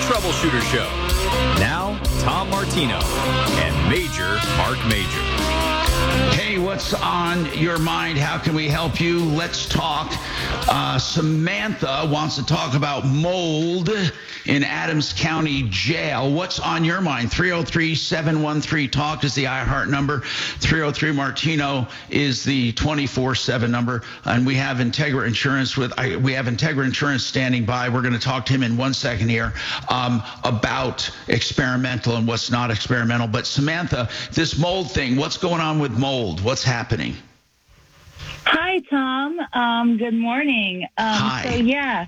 Troubleshooter Show. Now, Tom Martino and Major Mark Major. Hey, what's on your mind? How can we help you? Let's talk. Samantha wants to talk about mold in Adams County Jail. What's on your mind? 303-713-TALK is the iHeart number. 303-Martino is the 24/7 number. And we have Integra Insurance standing by. We're going to talk to him in 1 second here about experimental and what's not experimental. But Samantha, this mold thing, what's going on with mold? What's happening? Hi, Tom. Good morning. Hi.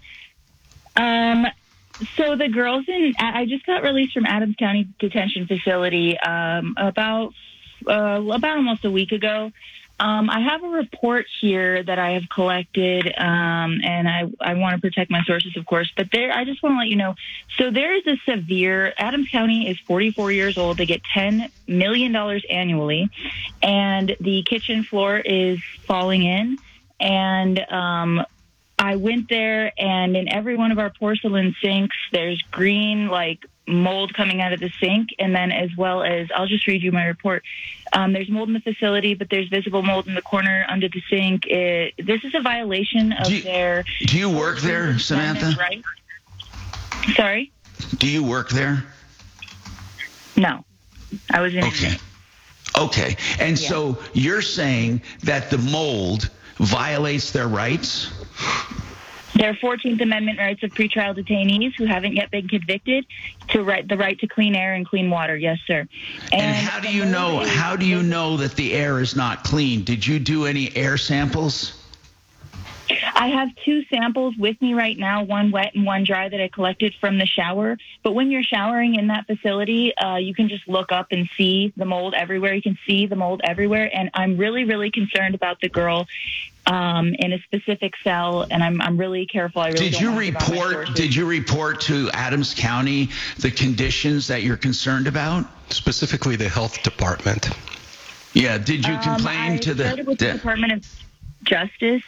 So the girls I just got released from Adams County Detention Facility about almost a week ago. I have a report here that I have collected, and I want to protect my sources, of course. But I just want to let you know. So there is a severe. Adams County is 44 years old. They get $10 million annually, and the kitchen floor is falling in. And I went there, and in every one of our porcelain sinks, there's green mold coming out of the sink, and then as well as, I'll just read you my report. There's mold in the facility, but there's visible mold in the corner under the sink. This is a violation of their... Do you work there, Samantha? Right? Sorry? Do you work there? No. I was in... Okay. And so you're saying that the mold violates their rights? Their 14th Amendment rights of pretrial detainees who haven't yet been convicted the right to clean air and clean water. Yes, sir. And how do you know that the air is not clean? Did you do any air samples? I have 2 samples with me right now, one wet and one dry, that I collected from the shower. But when you're showering in that facility, you can just look up and see the mold everywhere. You can see the mold everywhere. And I'm really, really concerned about the girl in a specific cell, and I'm really careful. Did you report to Adams County the conditions that you're concerned about? Specifically the health department. Yeah, did you complain to the... I started with the Department of Justice.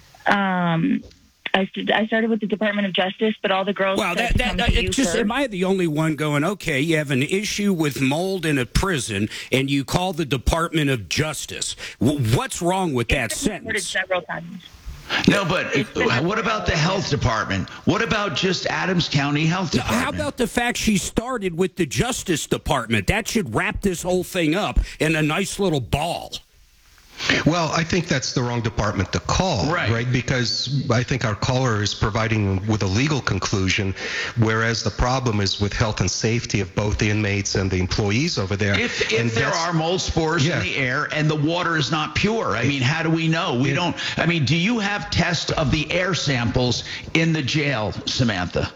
I started with the Department of Justice, but all the girls... Wow, am I the only one going, okay, you have an issue with mold in a prison, and you call the Department of Justice. What's wrong with that sentence? Several times. No, but what about the health department? What about just Adams County Health Department? How about the fact she started with the Justice Department? That should wrap this whole thing up in a nice little ball. Well, I think that's the wrong department to call, right? Because I think our caller is providing with a legal conclusion, whereas the problem is with health and safety of both the inmates and the employees over there. If there are mold spores in the air and the water is not pure, I mean, how do we know? Do you have tests of the air samples in the jail, Samantha?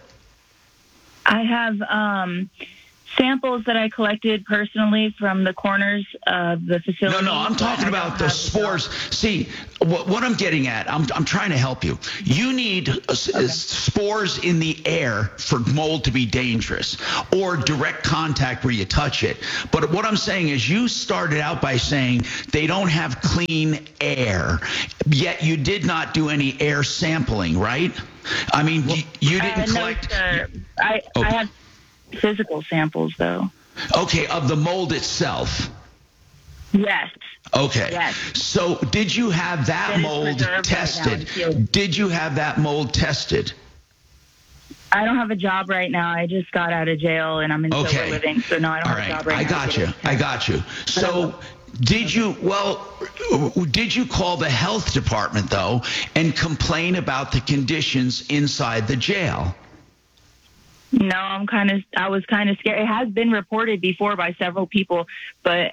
I have... samples that I collected personally from the corners of the facility. No, I'm talking about the spores. See, what I'm getting at, I'm trying to help you. You need spores in the air for mold to be dangerous, or direct contact where you touch it. But what I'm saying is you started out by saying they don't have clean air, yet you did not do any air sampling, right? I mean, you didn't collect... No, sir. I have physical samples, though. Okay, of the mold itself? Yes. Okay. Yes. So did you have that mold tested? Did you have that mold tested? I don't have a job right now. I just got out of jail, and I'm in sober living, so no, I don't have a job right now. I got you. So did you call the health department, though, and complain about the conditions inside the jail? No, I was kind of scared. It has been reported before by several people, but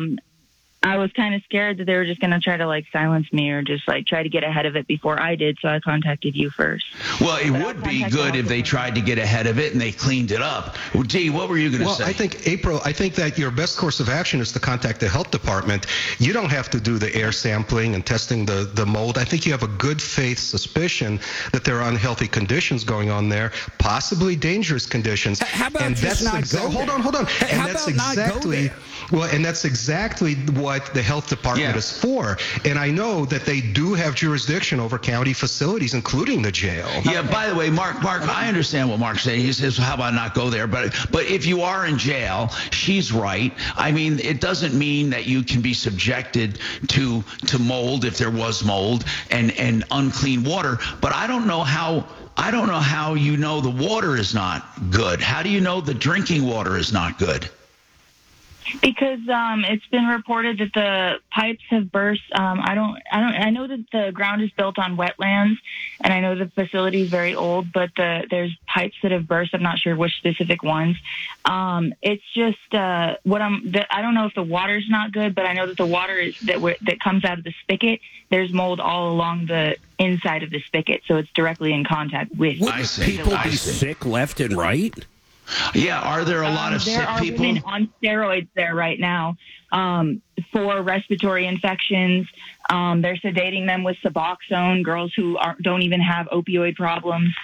I was kind of scared that they were just going to try to silence me or just try to get ahead of it before I did. So I contacted you first. Well, it would be good if they tried to get ahead of it and they cleaned it up. Dee, what were you going to say? Well, I think that your best course of action is to contact the health department. You don't have to do the air sampling and testing the mold. I think you have a good faith suspicion that there are unhealthy conditions going on there, possibly dangerous conditions. How about hold on. And that's exactly what what the health department is for. And I know that they do have jurisdiction over county facilities, including the jail. Yeah, by the way, Mark, I understand what Mark's saying. He says, how about not go there? But if you are in jail, she's right. I mean, it doesn't mean that you can be subjected to mold if there was mold and unclean water. But I don't know how you know the water is not good. How do you know the drinking water is not good? Because it's been reported that the pipes have burst. I know that the ground is built on wetlands, and I know the facility is very old, but there's pipes that have burst. I'm not sure which specific ones. It's just I don't know if the water's not good, but I know that the water is that comes out of the spigot. There's mold all along the inside of the spigot, so it's directly in contact with. Would people be sick left and right? Yeah, are there a lot of sick people? There are women on steroids there right now for respiratory infections. They're sedating them with Suboxone, girls who don't even have opioid problems.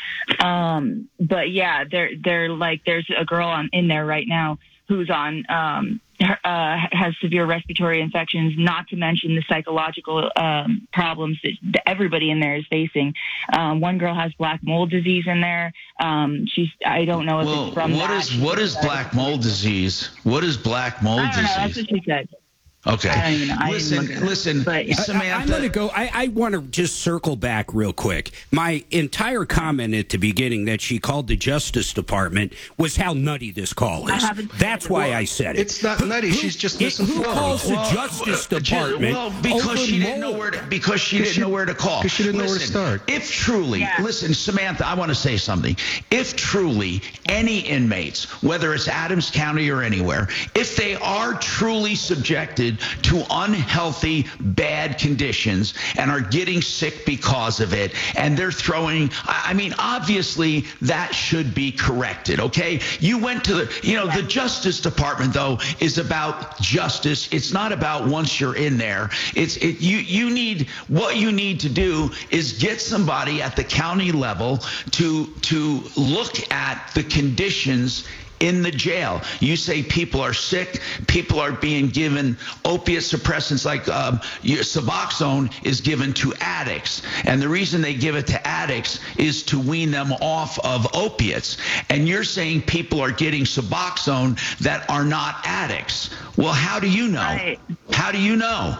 But yeah, they're like, there's a girl in there right now who's on has severe respiratory infections, not to mention the psychological problems that everybody in there is facing. One girl has black mold disease in there. I don't know if it's from what is black mold disease? What is black mold disease? That's what she said. Okay. I don't even know. Listen, Samantha. I'm going to go. I want to just circle back real quick. My entire comment at the beginning that she called the Justice Department was how nutty this call is. That's why I said it. It's not nutty. She's just misinformed. Who calls the Justice Department? Well, because she didn't know where to. Because she didn't know where to call. Because she didn't know where to start. If truly, listen, Samantha, I want to say something. If truly any inmates, whether it's Adams County or anywhere, if they are truly subjected to unhealthy, bad conditions and are getting sick because of it, and they're throwing, I mean, obviously that should be corrected, okay? You went to the Justice Department, though, is about justice. It's not about once you're in there. You need, what you need to do is get somebody at the county level to look at the conditions in the jail. You say people are sick, people are being given opiate suppressants like Suboxone is given to addicts. And the reason they give it to addicts is to wean them off of opiates. And you're saying people are getting Suboxone that are not addicts. Well, how do you know? How do you know?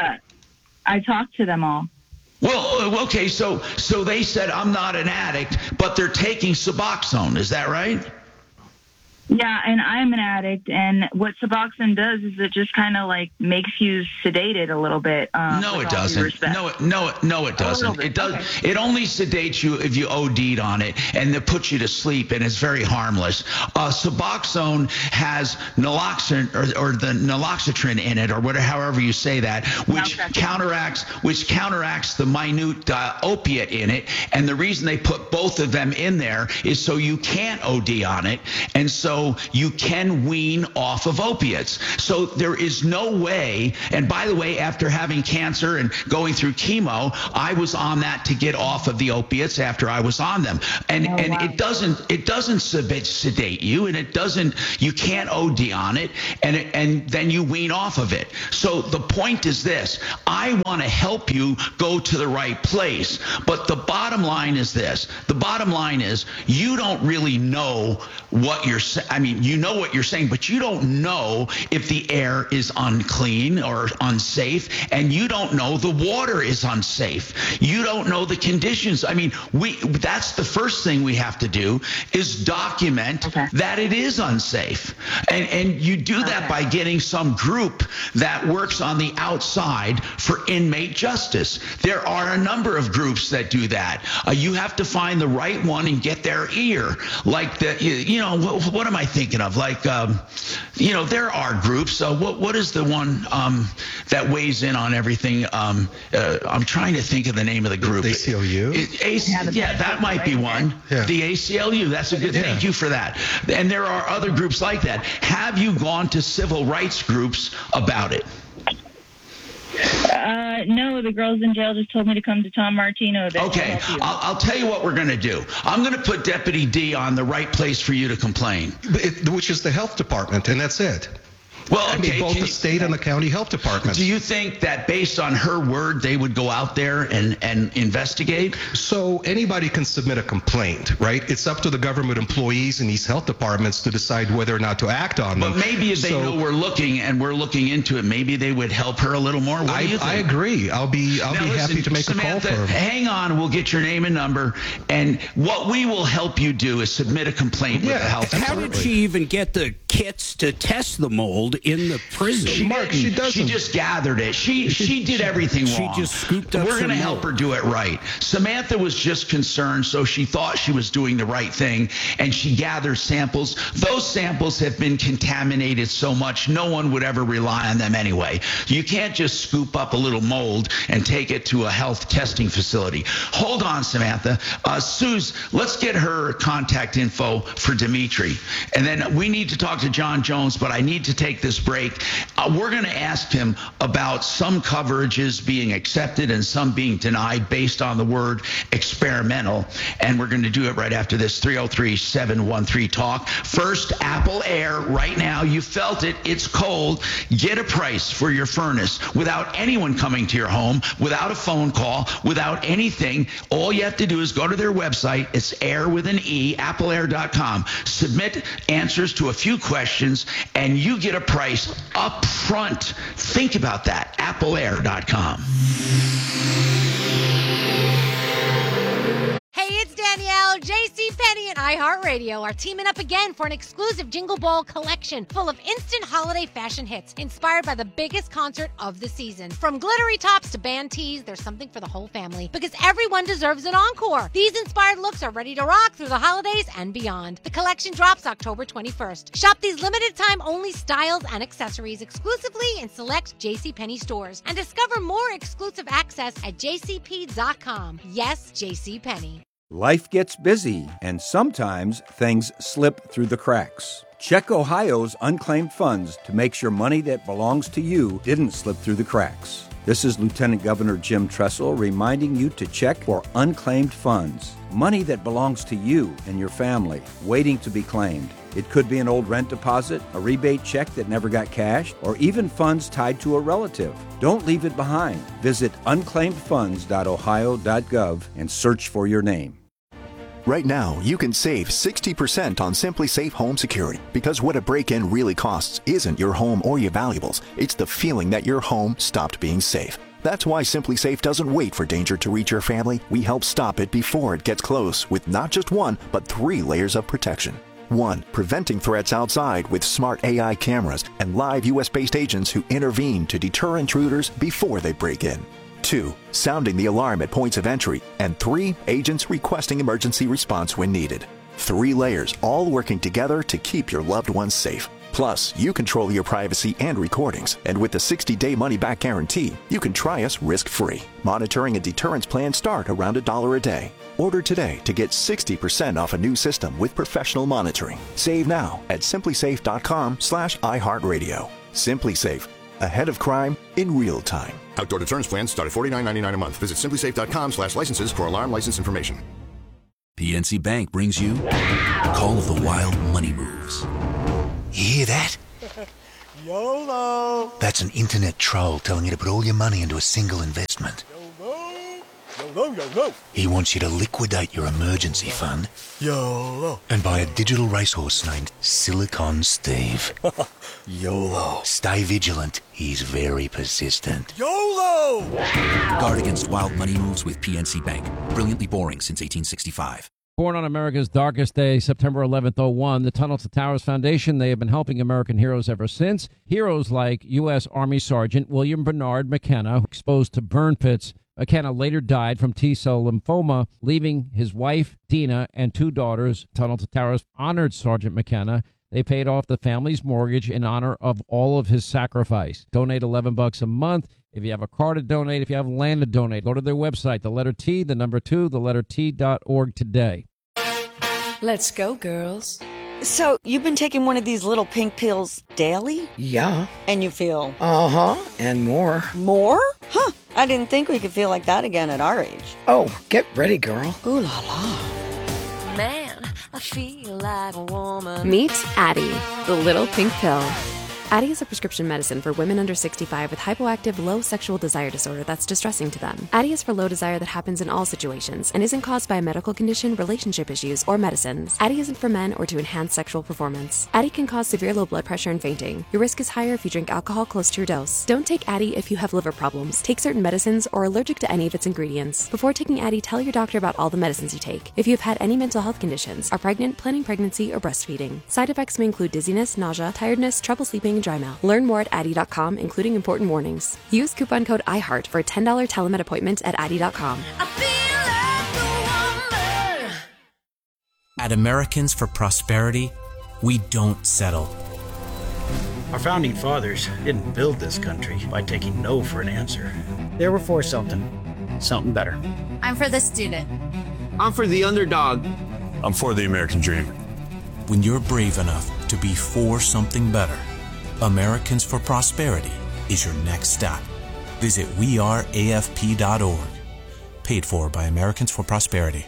I talked to them all. Well, okay, so they said I'm not an addict, but they're taking Suboxone. Is that right? Yeah, and I'm an addict, and what Suboxone does is it just kind of like makes you sedated a little bit. No, it doesn't. No, it doesn't. It does. Okay. It only sedates you if you OD'd on it, and it puts you to sleep, and it's very harmless. Suboxone has naloxone or the naloxone in it, or whatever, however you say that, which counteracts the minute opiate in it. And the reason they put both of them in there is so you can't OD on it, and so you can wean off of opiates. So there is no way, and by the way, after having cancer and going through chemo, I was on that to get off of the opiates after I was on them. And it doesn't sedate you, and you can't OD on it, and then you wean off of it. So the point is this: I want to help you go to the right place. But the bottom line is this. The bottom line is you don't really know what you're saying. I mean, you know what you're saying, but you don't know if the air is unclean or unsafe, and you don't know the water is unsafe. You don't know the conditions. I mean, that's the first thing we have to do is document that it is unsafe. And you do that by getting some group that works on the outside for inmate justice. There are a number of groups that do that. You have to find the right one and get their ear. Like what am I thinking of? Like, there are groups. What is the one that weighs in on everything? I'm trying to think of the name of the group. The ACLU? That might be one. Yeah. The ACLU. That's a good. Thank you for that. And there are other groups like that. Have you gone to civil rights groups about it? No, the girls in jail just told me to come to Tom Martino. Okay, I'll tell you what we're going to do. I'm going to put Deputy D on the right place for you to complain. Which is the health department, and that's it. Well, okay, both the state and the county health departments. Do you think that based on her word, they would go out there and investigate? So anybody can submit a complaint, right? It's up to the government employees in these health departments to decide whether or not to act on them. But maybe if they know we're looking and we're looking into it, maybe they would help her a little more. What do you think? I agree. I'll be happy to make Samantha, a call for her. Hang on. We'll get your name and number. And what we will help you do is submit a complaint with the health department. How did she even get the kits to test the mold in the prison? She just gathered it. She did everything wrong. She just scooped up. We're going to help her do it right. Samantha was just concerned, so she thought she was doing the right thing, and she gathered samples. Those samples have been contaminated so much, no one would ever rely on them anyway. You can't just scoop up a little mold and take it to a health testing facility. Hold on, Samantha. Suze, let's get her contact info for Dimitri. And then we need to talk to John Jones, but I need to take this break. We're going to ask him about some coverages being accepted and some being denied based on the word experimental. And we're going to do it right after this. 303-713-TALK. First, Apple Air. Right now, you felt it. It's cold. Get a price for your furnace without anyone coming to your home, without a phone call, without anything. All you have to do is go to their website. It's air with an E, appleair.com. Submit answers to a few questions, and you get a price up front. Think about that. appleair.com. Hey, it's Danielle. JCPenney and iHeartRadio are teaming up again for an exclusive Jingle Ball collection full of instant holiday fashion hits inspired by the biggest concert of the season. From glittery tops to band tees, there's something for the whole family because everyone deserves an encore. These inspired looks are ready to rock through the holidays and beyond. The collection drops October 21st. Shop these limited time only styles and accessories exclusively in select JCPenney stores and discover more exclusive access at jcp.com. Yes, JCPenney. Life gets busy, and sometimes things slip through the cracks. Check Ohio's unclaimed funds to make sure money that belongs to you didn't slip through the cracks. This is Lieutenant Governor Jim Tressel reminding you to check for unclaimed funds. Money that belongs to you and your family, waiting to be claimed. It could be an old rent deposit, a rebate check that never got cashed, or even funds tied to a relative. Don't leave it behind. Visit unclaimedfunds.ohio.gov and search for your name. Right now, you can save 60% on SimpliSafe Home Security because what a break-in really costs isn't your home or your valuables. It's the feeling that your home stopped being safe. That's why SimpliSafe doesn't wait for danger to reach your family. We help stop it before it gets close with not just one, but 3 layers of protection. 1. Preventing threats outside with smart AI cameras and live U.S.-based agents who intervene to deter intruders before they break in. 2. Sounding the alarm at points of entry. And 3. Agents requesting emergency response when needed. 3 layers, all working together to keep your loved ones safe. Plus, you control your privacy and recordings. And with the 60-day money-back guarantee, you can try us risk-free. Monitoring and deterrence plans start around $1 a day. Order today to get 60% off a new system with professional monitoring. Save now at simplysafe.com/iHeartRadio. SimpliSafe. Ahead of crime in real time. Outdoor deterrence plans start at $49.99 a month. Visit simplysafe.com/licenses for alarm license information. PNC Bank brings you Call of the Wild Money Moves. You hear that? YOLO! That's an internet troll telling you to put all your money into a single investment. YOLO! He wants you to liquidate your emergency fund. YOLO! And buy a digital racehorse named Silicon Steve. YOLO! Stay vigilant. He's very persistent. YOLO! Guard against wild money moves with PNC Bank. Brilliantly boring since 1865. Born on America's darkest day, September 11th, 01, the Tunnel to Towers Foundation, they have been helping American heroes ever since. Heroes like U.S. Army Sergeant William Bernard McKenna, exposed to burn pits. McKenna later died from T-cell lymphoma, leaving his wife, Dina, and 2 daughters. Tunnel to Towers honored Sergeant McKenna. They paid off the family's mortgage in honor of all of his sacrifice. Donate $11 a month. If you have a car to donate, if you have land to donate, go to their website, the letter T, the number 2, the letter T.org today. Let's go, girls. So, you've been taking one of these little pink pills daily? Yeah. And you feel? Uh-huh, and more. More? Huh, I didn't think we could feel like that again at our age. Oh, get ready, girl. Ooh la la. Man, I feel like a woman. Meet Addie, the little pink pill. Addyi is a prescription medicine for women under 65 with hypoactive low sexual desire disorder that's distressing to them. Addyi is for low desire that happens in all situations and isn't caused by a medical condition, relationship issues, or medicines. Addyi isn't for men or to enhance sexual performance. Addyi can cause severe low blood pressure and fainting. Your risk is higher if you drink alcohol close to your dose. Don't take Addyi if you have liver problems, take certain medicines, or are allergic to any of its ingredients. Before taking Addyi, tell your doctor about all the medicines you take. If you've had any mental health conditions, are pregnant, planning pregnancy, or breastfeeding. Side effects may include dizziness, nausea, tiredness, trouble sleeping, and dry mouth. Learn more at Addyi.com, including important warnings. Use coupon code IHEART for a $10 telemed appointment at Addyi.com. At Americans for Prosperity, we don't settle. Our founding fathers didn't build this country by taking no for an answer. They were for something better. I'm for the student. I'm for the underdog. I'm for the American dream. When you're brave enough to be for something better, Americans for Prosperity is your next stop. Visit weareafp.org. Paid for by Americans for Prosperity.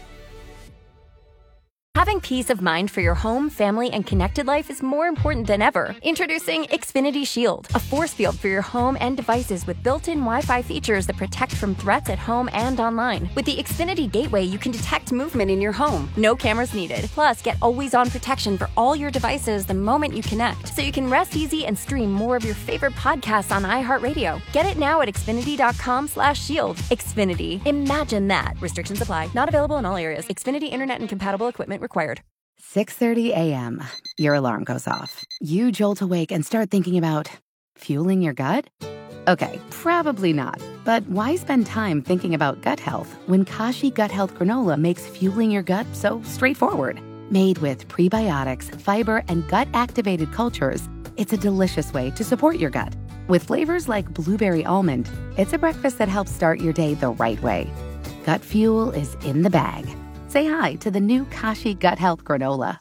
Having peace of mind for your home, family, and connected life is more important than ever. Introducing Xfinity Shield, a force field for your home and devices with built-in Wi-Fi features that protect from threats at home and online. With the Xfinity Gateway, you can detect movement in your home. No cameras needed. Plus, get always-on protection for all your devices the moment you connect, so you can rest easy and stream more of your favorite podcasts on iHeartRadio. Get it now at Xfinity.com/shield. Xfinity. Imagine that. Restrictions apply. Not available in all areas. Xfinity Internet and compatible equipment required. 6:30 a.m. Your alarm goes off. You jolt awake and start thinking about fueling your gut? Okay, probably not. But why spend time thinking about gut health when Kashi Gut Health Granola makes fueling your gut so straightforward? Made with prebiotics, fiber, and gut-activated cultures, it's a delicious way to support your gut. With flavors like blueberry almond, it's a breakfast that helps start your day the right way. Gut fuel is in the bag. Say hi to the new Kashi Gut Health Granola.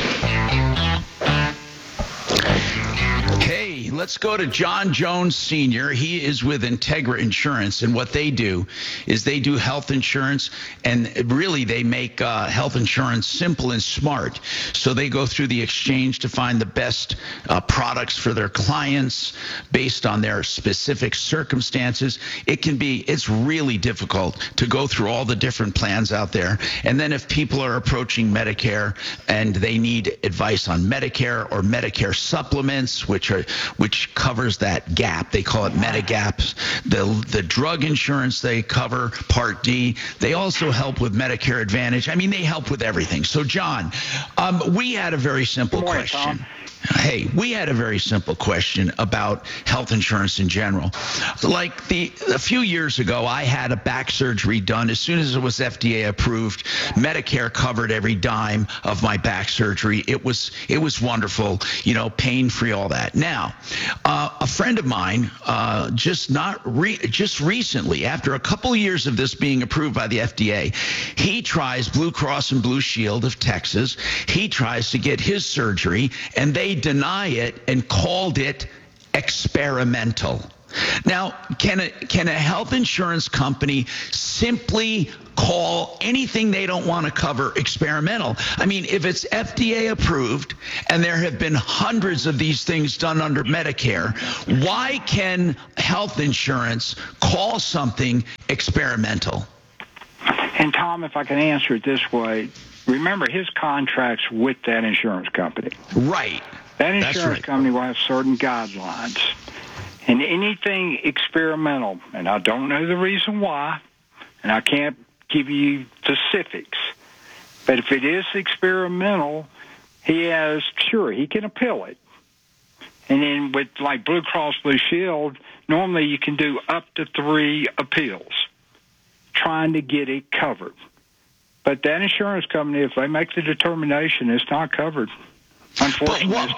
Okay, let's go to John Jones Sr. He is with Integra Insurance, and what they do is they do health insurance, and really they make health insurance simple and smart. So they go through the exchange to find the best products for their clients based on their specific circumstances. It's really difficult to go through all the different plans out there. And then if people are approaching Medicare and they need advice on Medicare or Medicare supplements, which covers that gap. They call it Medigap. The drug insurance they cover, Part D. They also help with Medicare Advantage. I mean, they help with everything. So, John, we had a very simple question. Tom. Hey, we had a very simple question about health insurance in general. Like a few years ago, I had a back surgery done. As soon as it was FDA approved, Medicare covered every dime of my back surgery. It was wonderful, pain-free, all that. Now, a friend of mine, just recently, after a couple years of this being approved by the FDA, he tries Blue Cross and Blue Shield of Texas. He tries to get his surgery, and they deny it and called it experimental. Now, can a health insurance company simply call anything they don't want to cover experimental? I mean, if it's FDA approved and there have been hundreds of these things done under Medicare, why can health insurance call something experimental? And Tom, if I can answer it this way, remember his contract's with that insurance company. Right. That insurance company will have certain guidelines. And anything experimental, and I don't know the reason why, and I can't give you specifics, but if it is experimental, he can appeal it. And then with like Blue Cross Blue Shield, normally you can do up to 3 appeals trying to get it covered. But that insurance company, if they make the determination it's not covered, unfortunately,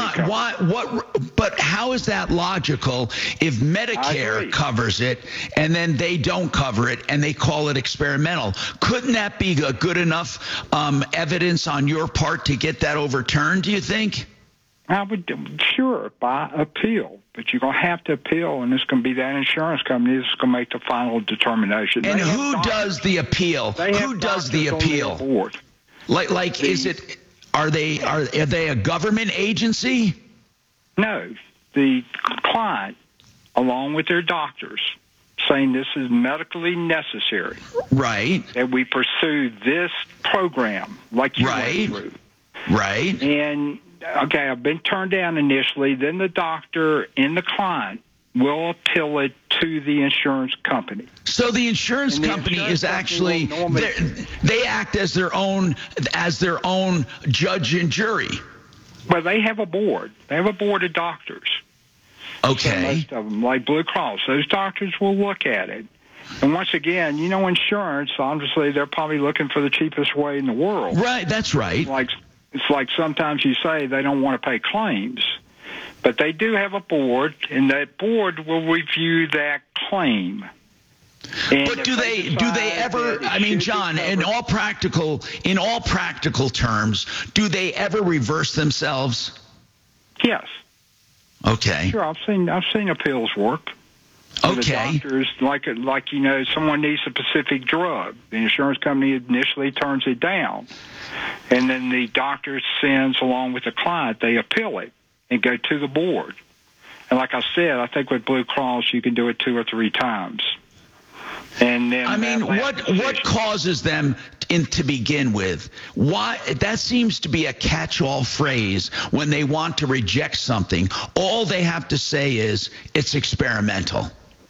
but how is that logical if Medicare covers it and then they don't cover it and they call it experimental? Couldn't that be a good enough evidence on your part to get that overturned, do you think? I would, sure, by appeal. But you're going to have to appeal, and it's going to be that insurance company that's going to make the final determination. And who does the appeal? Who does the appeal? Is it? Are they a government agency? No, the client, along with their doctors, saying this is medically necessary. Right. That we pursue this program like you went through. Right. And, okay, I've been turned down initially. Then the doctor and the client will appeal it to the insurance company. So the insurance company is actually, they act as their own judge and jury. Well, they have a board. They have a board of doctors. Okay. So most of them, like Blue Cross, those doctors will look at it. And once again, insurance, obviously, they're probably looking for the cheapest way in the world. Right, that's right. It's like sometimes you say they don't want to pay claims. But they do have a board, and that board will review that claim. But do they ever, I mean, John, in all practical terms, do they ever reverse themselves? Yes. Okay. Sure, I've seen appeals work. Okay. The doctors, like someone needs a specific drug. The insurance company initially turns it down. And then the doctor sends, along with the client, they appeal it and go to the board. And like I said, I think with Blue Cross, you can do it 2 or 3 times. And then what causes them to begin with? Why? That seems to be a catch-all phrase when they want to reject something. All they have to say is it's experimental.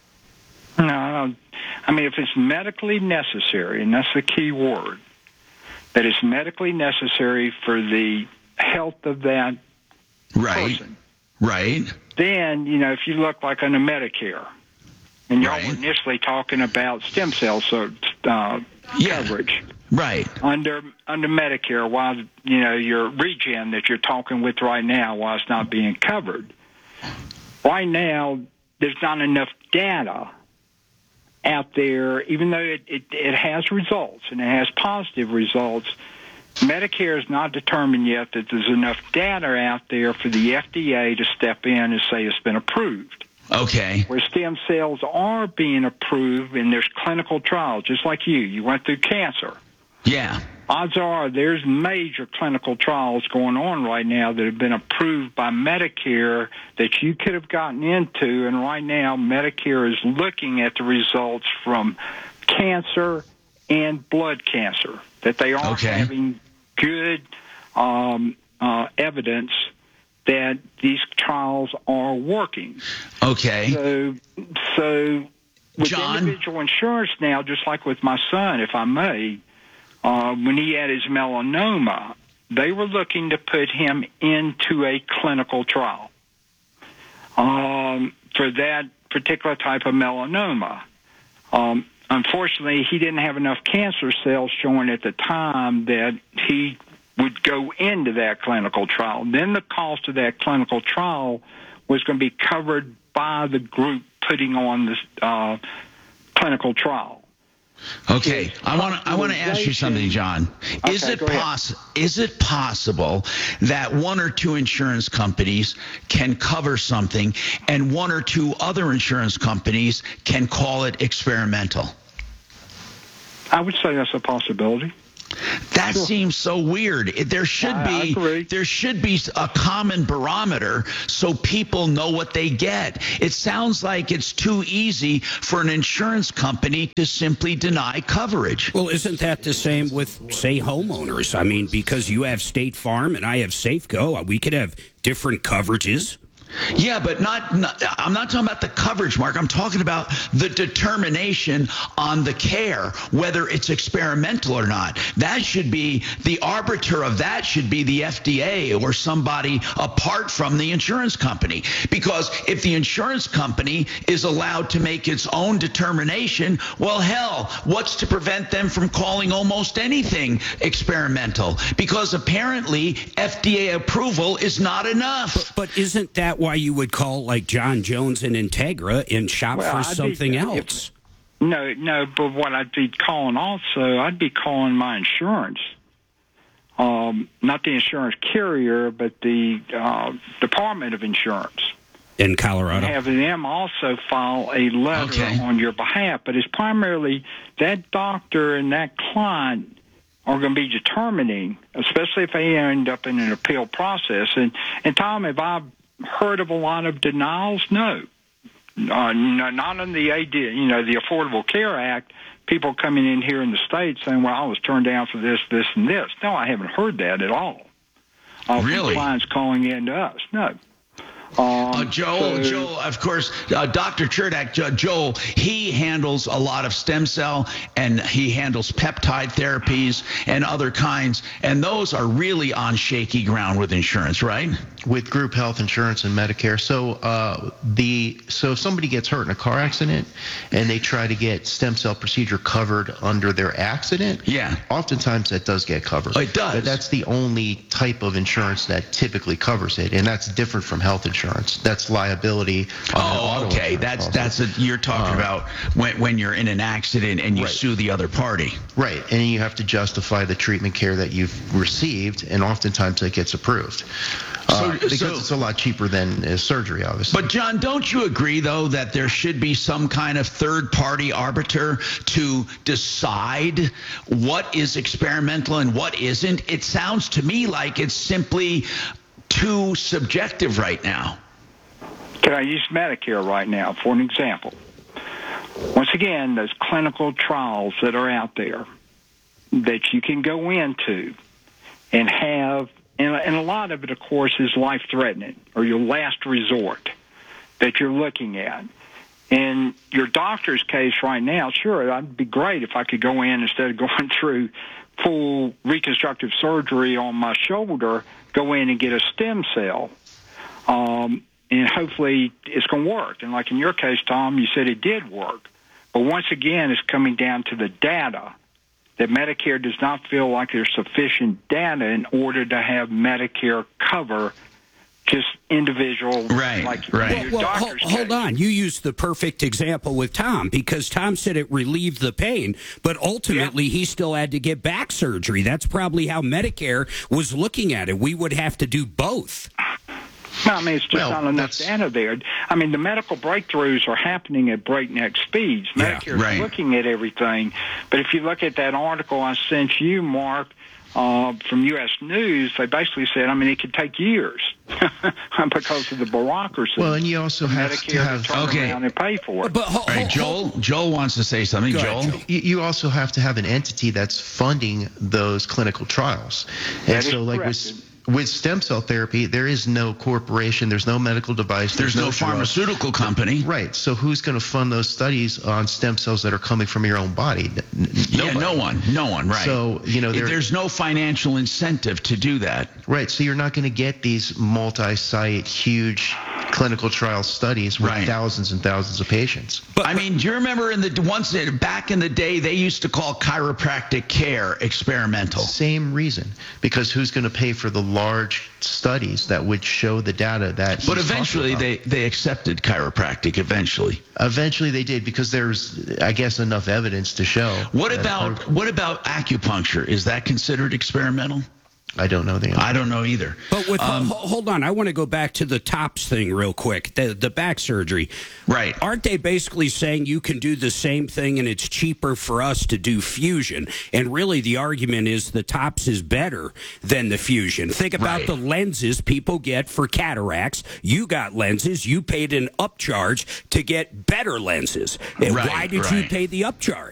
No, I mean, if it's medically necessary, and that's the key word, that it's medically necessary for the health of that person. Right. Then, if you look like under Medicare, and y'all were initially talking about stem cell coverage. Right. Under Medicare, while, your regen that you're talking with right now, while it's not being covered, right now there's not enough data out there, even though it has results, and it has positive results. Medicare is not determined yet that there's enough data out there for the FDA to step in and say it's been approved. Okay. Where stem cells are being approved, and there's clinical trials, just like you went through cancer. Yeah. Odds are there's major clinical trials going on right now that have been approved by Medicare that you could have gotten into, and right now Medicare is looking at the results from cancer and blood cancer, that they are having good evidence that these trials are working. Okay. So with individual insurance now, just like with my son, if I may, when he had his melanoma, they were looking to put him into a clinical trial for that particular type of melanoma. Unfortunately, he didn't have enough cancer cells showing at the time that he would go into that clinical trial. Then the cost of that clinical trial was going to be covered by the group putting on this clinical trial. Okay, I want to ask you something, John. Is it possible that 1 or 2 insurance companies can cover something and 1 or 2 other insurance companies can call it experimental? I would say that's a possibility. That seems so weird. There should be a common barometer so people know what they get. It sounds like it's too easy for an insurance company to simply deny coverage. Well, isn't that the same with, say, homeowners? I mean, because you have State Farm and I have Safeco, we could have different coverages. Yeah, but I'm not talking about the coverage, Mark. I'm talking about the determination on the care, whether it's experimental or not. That should be the arbiter of that should be the FDA or somebody apart from the insurance company. Because if the insurance company is allowed to make its own determination, well, hell, what's to prevent them from calling almost anything experimental? Because apparently FDA approval is not enough. But isn't that why you would call like John Jones and Integra and shop for something else? No, but what I'd be calling also, I'd be calling my insurance, not the insurance carrier, but the Department of Insurance. In Colorado. And have them also file a letter on your behalf. But it's primarily that doctor and that client are going to be determining, especially if they end up in an appeal process. And Tom, if I heard of a lot of denials? No. Not on the AD, the Affordable Care Act. People coming in here in the States saying, well, I was turned down for this, this, and this. No, I haven't heard that at all. Really? Clients calling in to us. No. Joel, of course, Dr. Cherdak, Joel, he handles a lot of stem cell, and he handles peptide therapies and other kinds, and those are really on shaky ground with insurance, right? With group health insurance and Medicare. So if somebody gets hurt in a car accident and they try to get stem cell procedure covered under their accident, oftentimes that does get covered. Oh, it does. But that's the only type of insurance that typically covers it, and that's different from health insurance. That's liability. Okay. That's you're talking about when you're in an accident and you sue the other party. Right, and you have to justify the treatment care that you've received, and oftentimes that gets approved. Because it's a lot cheaper than surgery, obviously. But, John, don't you agree, though, that there should be some kind of third-party arbiter to decide what is experimental and what isn't? It sounds to me like it's simply too subjective right now. Can I use Medicare right now for an example? Once again, those clinical trials that are out there that you can go into and have, and a lot of it, of course, is life-threatening or your last resort that you're looking at. In your doctor's case right now, sure, it'd be great if I could go in instead of going through full reconstructive surgery on my shoulder, go in and get a stem cell. And hopefully it's going to work. And like in your case, Tom, you said it did work. But once again, it's coming down to the data, that Medicare does not feel like there's sufficient data in order to have Medicare cover just individual. Right. Well, hold on. You used the perfect example with Tom, because Tom said it relieved the pain, but ultimately he still had to get back surgery. That's probably how Medicare was looking at it. We would have to do both. No, I mean, it's just not enough data there. I mean, the medical breakthroughs are happening at breakneck speeds. Medicare is looking at everything. But if you look at that article I sent you, Mark, from U.S. News, they basically said, I mean, it could take years because of the bureaucracy. Well, and you also have to have turn around and pay for it. But Joel wants to say something. Joel, you also have to have an entity that's funding those clinical trials. And so, like with stem cell therapy, there is no corporation, there's no medical device, there's no pharmaceutical company. Right. So who's going to fund those studies on stem cells that are coming from your own body? No one. Right. So there's no financial incentive to do that. Right. So you're not going to get these multi-site, huge clinical trial studies with thousands and thousands of patients. But I mean, do you remember back in the day they used to call chiropractic care experimental? Same reason, because who's going to pay for the large studies that would show the data that? But eventually they accepted chiropractic. Eventually they did, because there's, I guess, enough evidence to show. What about acupuncture? Is that considered experimental? I don't know the answer. I don't know either. But hold on, I want to go back to the TOPS thing real quick, the back surgery. Right. Aren't they basically saying you can do the same thing and it's cheaper for us to do fusion? And really the argument is the TOPS is better than the fusion. Think about the lenses people get for cataracts. You got lenses. You paid an upcharge to get better lenses. Why did you pay the upcharge?